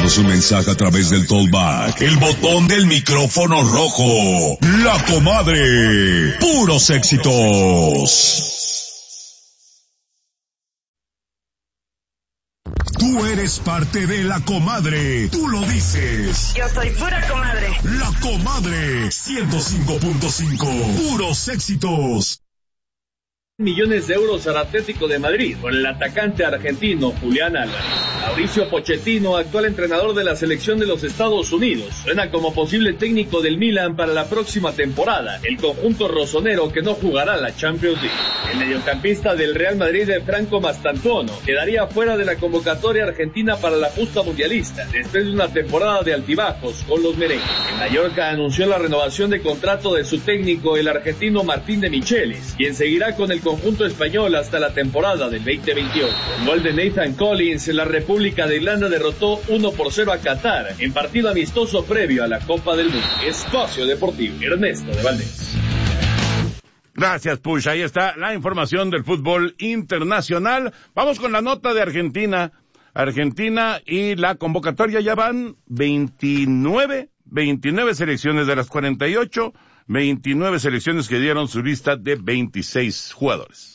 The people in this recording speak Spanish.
su mensaje a través del talkback, el botón del micrófono rojo. La Comadre. Puros éxitos. Tú eres parte de La Comadre. Tú lo dices. Yo soy pura comadre. La Comadre. 105.5. Puros éxitos. Millones de euros al Atlético de Madrid por el atacante argentino Julián Álvarez. Mauricio Pochettino, actual entrenador de la selección de los Estados Unidos, suena como posible técnico del Milan para la próxima temporada, el conjunto rosonero que no jugará la Champions League. El mediocampista del Real Madrid, Franco Mastantuono, quedaría fuera de la convocatoria argentina para la justa mundialista, después de una temporada de altibajos con los merengues. El Mallorca anunció la renovación de contrato de su técnico, el argentino Martín de Michelis, quien seguirá con el conjunto español hasta la temporada del 2028. Con gol de Nathan Collins, la República de Irlanda derrotó 1-0 a Qatar en partido amistoso previo a la Copa del Mundo. Espacio Deportivo, Ernesto de Valdés. Gracias, Push. Ahí está la información del fútbol internacional. Vamos con la nota de Argentina. Argentina y la convocatoria ya van 29 selecciones de las 48, 29 selecciones que dieron su lista de 26 jugadores.